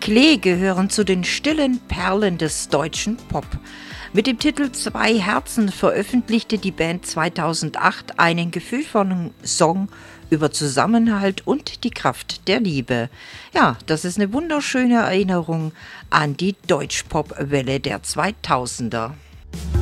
Klee gehören zu den stillen Perlen des deutschen Pop. Mit dem Titel Zwei Herzen veröffentlichte die Band 2008 einen gefühlvollen Song über Zusammenhalt und die Kraft der Liebe. Ja, das ist eine wunderschöne Erinnerung an die Deutschpop-Welle der 2000er.